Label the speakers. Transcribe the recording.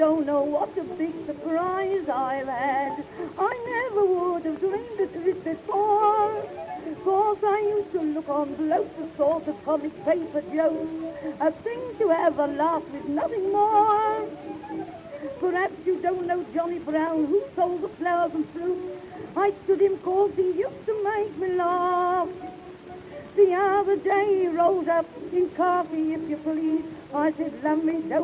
Speaker 1: Don't know what a big surprise I've had. I never would have dreamed of this before. Course I used to look on blokes as sort of comic paper jokes, a thing to have a laugh with, nothing more. Perhaps you don't know Johnny Brown, who sold the flowers and fruit. I stood him cause he used to make me laugh. The other day he rolled up in coffee, if you please. I said, "Love me, don't